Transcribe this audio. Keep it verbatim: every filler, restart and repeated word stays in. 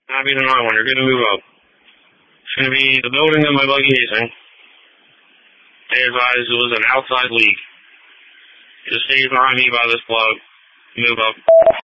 Happy to know when you're going to move up. It's going to be the building that my buggy is in. They advised it was an outside leak. Just stay behind me by this plug. Move up.